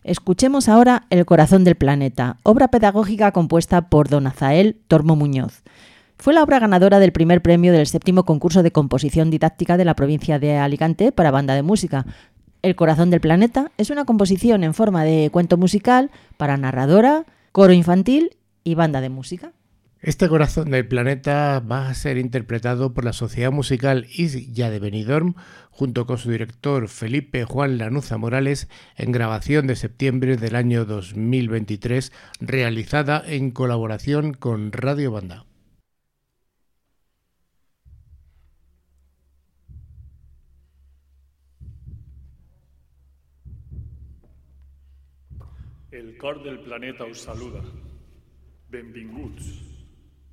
Escuchemos ahora El corazón del planeta, obra pedagógica compuesta por don Azael Tormo Muñoz. Fue la obra ganadora del primer premio del 7º concurso de composición didáctica de la provincia de Alicante para banda de música. El corazón del planeta es una composición en forma de cuento musical para narradora, coro infantil y banda de música. Este corazón del planeta va a ser interpretado por la Sociedad Musical Islla de Benidorm junto con su director Felipe Juan Lanuza Morales en grabación de septiembre del año 2023 realizada en colaboración con Radio Banda. El cor del planeta us saluda. Benvinguts.